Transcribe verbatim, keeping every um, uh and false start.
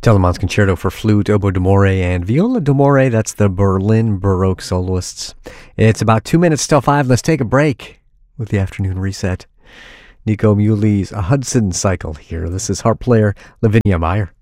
Telemann's Concerto for Flute, Oboe d'Amore, and Viola d'Amore. That's the Berlin Baroque soloists. It's about two minutes till five. Let's take a break with the afternoon reset. Nico Muley's Hudson Cycle here. This is harp player Lavinia Meyer.